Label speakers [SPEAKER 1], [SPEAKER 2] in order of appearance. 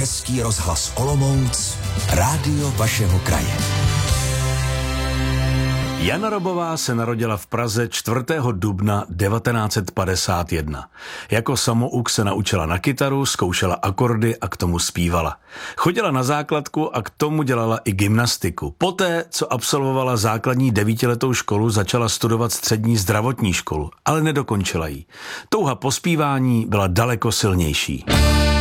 [SPEAKER 1] Český rozhlas Olomouc, rádio vašeho kraje.
[SPEAKER 2] Jana Robová se narodila v Praze 4. dubna 1951. Jako samouk se naučila na kytaru, zkoušela akordy a k tomu zpívala. Chodila na základku a k tomu dělala i gymnastiku. Poté, co absolvovala základní 9letou školu, začala studovat střední zdravotní školu, ale nedokončila ji. Touha po zpívání byla daleko silnější.